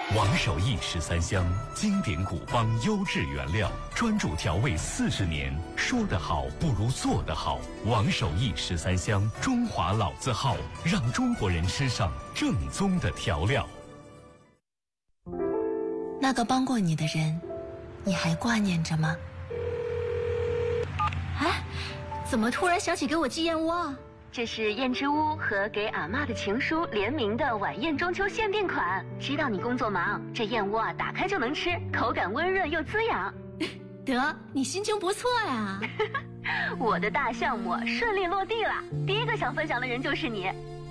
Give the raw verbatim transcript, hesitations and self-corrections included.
王守义十三香，经典古方优质原料，专注调味四十年，说得好不如做得好。王守义十三香，中华老字号，让中国人吃上正宗的调料。 那个帮过你的人，你还挂念着吗？ 哎，怎么突然想起给我寄燕窝啊？这是燕之屋和给阿嬷的情书联名的晚宴中秋限定款。知道你工作忙，这燕窝啊打开就能吃，口感温润又滋养。 得，你心情不错呀。 我的大项目顺利落地了，第一个想分享的人就是你。